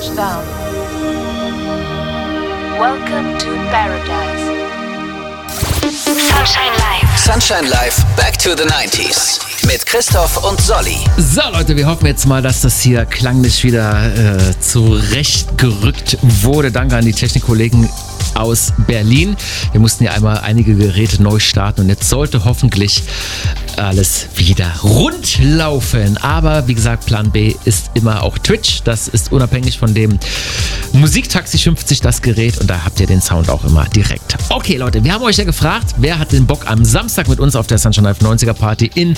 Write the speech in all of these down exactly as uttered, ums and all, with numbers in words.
touchdown. Welcome to paradise. Sunshine Live. Sunshine Live, Back to the nineties. Mit Christoph und Solly. So Leute, wir hoffen jetzt mal, dass das hier klanglich wieder äh, zurechtgerückt wurde. Danke an die Technikkollegen aus Berlin. Wir mussten ja einmal einige Geräte neu starten und jetzt sollte hoffentlich alles wieder rund laufen. Aber wie gesagt, Plan B ist immer auch Twitch. Das ist unabhängig von dem Musiktaxi, schimpft sich das Gerät und da habt ihr den Sound auch immer direkt. Okay Leute, wir haben euch ja gefragt, wer hat den Bock am Samstag mit uns auf der Sunshine Live neunziger Party in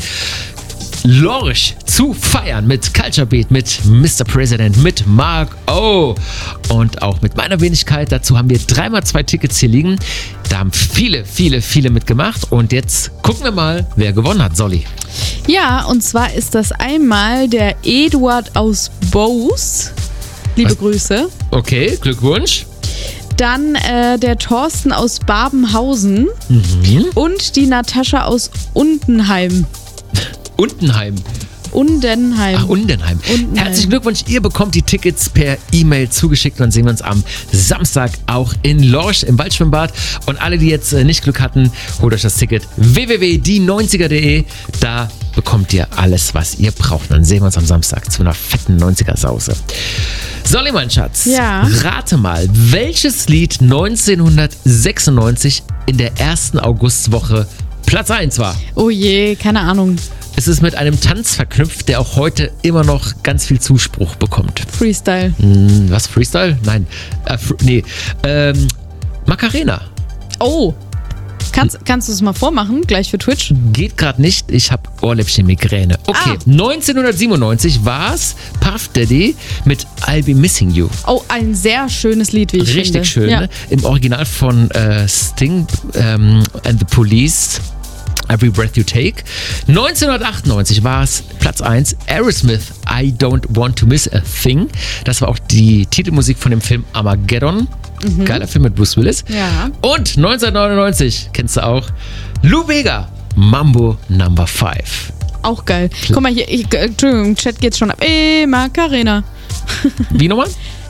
Lorsch zu feiern mit Culture Beat, mit Mister President, mit Mark O und auch mit meiner Wenigkeit. Dazu haben wir dreimal zwei Tickets hier liegen. Da haben viele, viele, viele mitgemacht und jetzt gucken wir mal, wer gewonnen hat, Solly. Ja, und zwar ist das einmal der Eduard aus Boos. Liebe Was? Grüße. Okay, Glückwunsch. Dann äh, der Thorsten aus Babenhausen Mhm. und die Natascha aus Undenheim. Undenheim. Undenheim. Ach, Undenheim. Undenheim. Herzlichen Glückwunsch, ihr bekommt die Tickets per E-Mail zugeschickt und dann sehen wir uns am Samstag auch in Lorsch im Waldschwimmbad. Und alle, die jetzt nicht Glück hatten, holt euch das Ticket w w w punkt die neunziger punkt de. Da bekommt ihr alles, was ihr braucht. Dann sehen wir uns am Samstag zu einer fetten neunziger-Sause. Solly, mein Schatz, Ja. rate mal, welches Lied neunzehnhundertsechsundneunzig in der ersten Augustwoche Platz eins war? Oh je, keine Ahnung. Es ist mit einem Tanz verknüpft, der auch heute immer noch ganz viel Zuspruch bekommt. Freestyle. Hm, was, Freestyle? Nein. Äh, fr- nee. Ähm, Macarena. Oh. Kannst, kannst du es mal vormachen, gleich für Twitch? Geht gerade nicht, ich habe Ohrläppchen-Migräne. Okay, Ah. neunzehnhundertsiebenundneunzig war es Puff Daddy mit I'll Be Missing You. Oh, ein sehr schönes Lied, wie ich finde. Richtig schön, Ja. ne? Im Original von äh, Sting ähm, and the Police. Every Breath You Take. neunzehnhundertachtundneunzig war es Platz eins, Aerosmith, I Don't Want to Miss a Thing. Das war auch die Titelmusik von dem Film Armageddon. Geiler Film mit Bruce Willis. Ja. Und neunzehnhundertneunundneunzig, kennst du auch, Lou Bega, Mambo Number five. Auch geil. Guck mal hier, ich, äh, Entschuldigung, im Chat geht's schon ab. Eh, Macarena. Wie nochmal?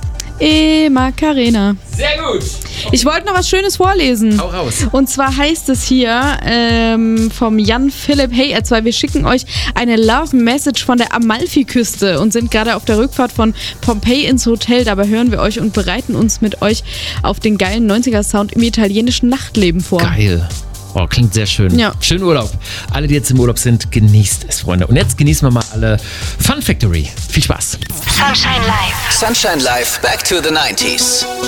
Eh, Macarena. Sehr gut. Ich wollte noch was Schönes vorlesen. Hau raus. Und zwar heißt es hier ähm, vom Jan Philipp, hey ihr zwei, wir schicken euch eine Love Message von der Amalfiküste und sind gerade auf der Rückfahrt von Pompeji ins Hotel. Dabei hören wir euch und bereiten uns mit euch auf den geilen neunziger-Sound im italienischen Nachtleben vor. Geil. Oh, klingt sehr schön. Ja. Schönen Urlaub. Alle, die jetzt im Urlaub sind, genießt es, Freunde. Und jetzt genießen wir mal alle Fun Factory. Viel Spaß. Sunshine Live. Sunshine Live, Back to the nineties.